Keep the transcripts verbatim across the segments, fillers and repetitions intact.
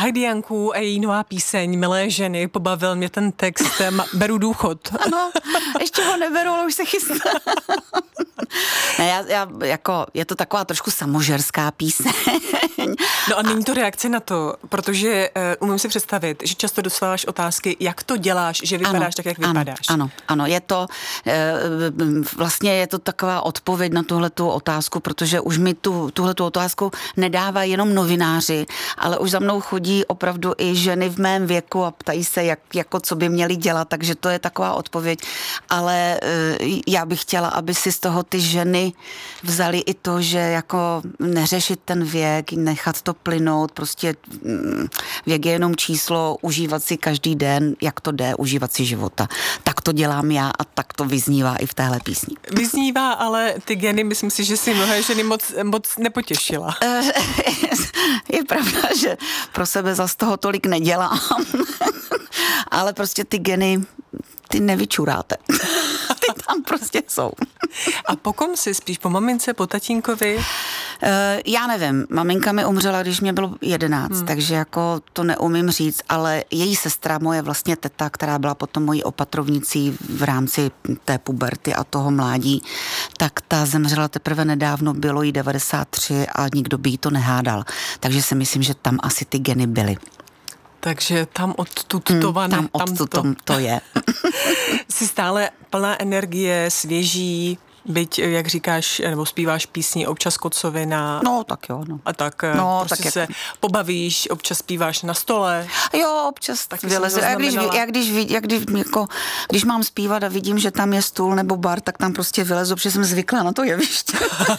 Heidi Janku a její nová píseň Milé ženy, pobavil mě ten text, beru důchod. Ano, ještě ho neberu, ale už se chystá. Ne, já, já, jako, je to taková trošku samožerská píseň. No a není to reakce na to, protože uh, umím si představit, že často dostáváš otázky, jak to děláš, že vypadáš ano, tak, jak vypadáš. Ano, ano, je to, uh, vlastně je to taková odpověď na tuhletu otázku, protože už mi tu, tuhletu otázku nedávají jenom novináři, ale už za mnou chodí opravdu i ženy v mém věku a ptají se, jak, jako co by měly dělat, takže to je taková odpověď. Ale uh, já bych chtěla, aby si z toho ty ženy vzali i to, že jako neřešit ten věk, nechat to plynout, prostě věk je jenom číslo, užívat si každý den, jak to jde, užívat si života. Tak to dělám já a tak to vyznívá i v téhle písni. Vyznívá, ale ty geny, myslím si, že si mnohé ženy moc, moc nepotěšila. Je pravda, že pro sebe zas toho tolik nedělám, ale prostě ty geny, ty nevyčuráte. Ty tam prostě jsou. A po kom si spíš? Po mamince, po tatínkovi? Uh, já nevím. Maminka mi umřela, když mě bylo jedenáct, hmm. takže jako to neumím říct, ale její sestra, moje vlastně teta, která byla potom mojí opatrovnicí v rámci té puberty a toho mládí, tak ta zemřela teprve nedávno, bylo jí devadesát tři a nikdo by jí to nehádal. Takže si myslím, že tam asi ty geny byly. Takže tam odtutované. Hmm, tam odtud to. to je. Jsi stále plná energie, svěží, byť, jak říkáš, nebo zpíváš písni občas kocovina. No, tak jo, no. A tak no, prostě tak se jak... pobavíš, občas zpíváš na stole. Jo, občas tak vyleze. Já když, já když, já když, jako, když mám zpívat a vidím, že tam je stůl nebo bar, tak tam prostě vylezu, protože jsem zvyklá na to jeviště.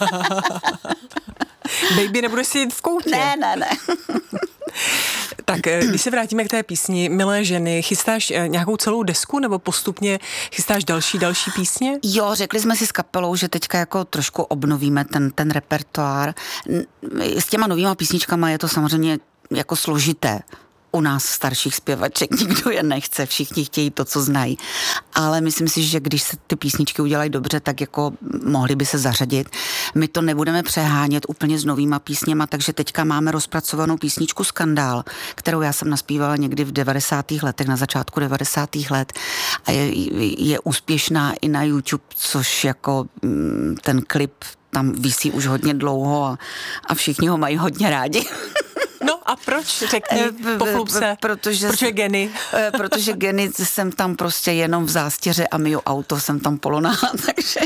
Baby, nebudeš si jít v koutě. Ne, ne, ne. Tak, když se vrátíme k té písni Milé ženy, chystáš nějakou celou desku nebo postupně chystáš další, další písně? Jo, řekli jsme si s kapelou, že teďka jako trošku obnovíme ten, ten repertoár. S těma novýma písničkama je to samozřejmě jako složité. U nás starších zpěvaček nikdo je nechce, všichni chtějí to, co znají. Ale myslím si, že když se ty písničky udělají dobře, tak jako mohly by se zařadit. My to nebudeme přehánět úplně s novýma písněma, takže teďka máme rozpracovanou písničku Skandál, kterou já jsem naspívala někdy v devadesátých letech, na začátku devadesátých let. A je, je úspěšná i na YouTube, což jako ten klip tam visí už hodně dlouho a, a všichni ho mají hodně rádi. No a proč, řekni, pochlup se, protože, protože geny. Protože geny jsem tam prostě jenom v zástěře a myju auto, jsem tam polonáha, takže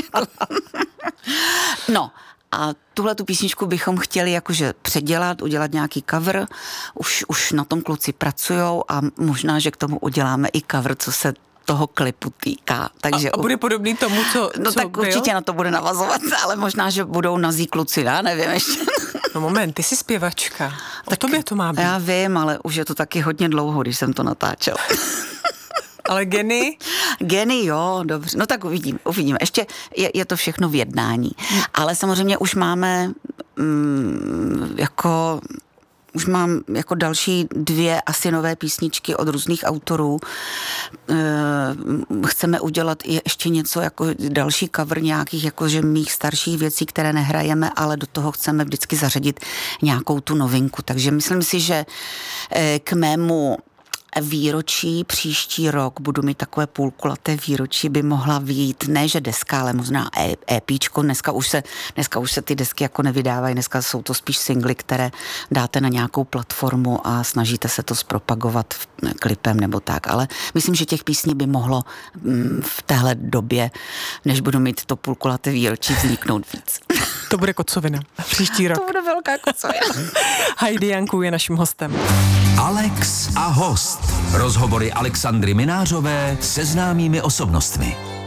no a tuhle tu písničku bychom chtěli jakože předělat, udělat nějaký cover, už, už na tom kluci pracujou a možná, že k tomu uděláme i cover, co se toho klipu týká. Takže a, a bude podobný tomu, co No co tak byl? Určitě na to bude navazovat, ale možná, že budou nazí kluci, já nevím ještě. No moment, ty jsi zpěvačka. O tak tobě to má být. Já vím, ale už je to taky hodně dlouho, když jsem to natáčela. Ale geny? Geny, jo, dobře. No tak uvidím, uvidíme. Ještě je, je to všechno v jednání. Hmm. Ale samozřejmě už máme mm, jako... Už mám jako další dvě asi nové písničky od různých autorů. Chceme udělat ještě něco jako další cover nějakých jakože mých starších věcí, které nehrajeme, ale do toho chceme vždycky zařadit nějakou tu novinku. Takže myslím si, že k mému výročí příští rok budu mít takové půlkulaté výročí, by mohla vyjít, ne že deska, ale možná EPčko. Dneska už se, dneska už se ty desky jako nevydávají, dneska jsou to spíš singly, které dáte na nějakou platformu a snažíte se to zpropagovat klipem nebo tak, ale myslím, že těch písní by mohlo v téhle době, než budu mít to půlkulaté výročí, vzniknout víc. To bude kocovina. Příští rok. To bude velká kocovina. Heidi Janku je naším hostem. Alex a host. Rozhovory Alexandry Minářové se známými osobnostmi.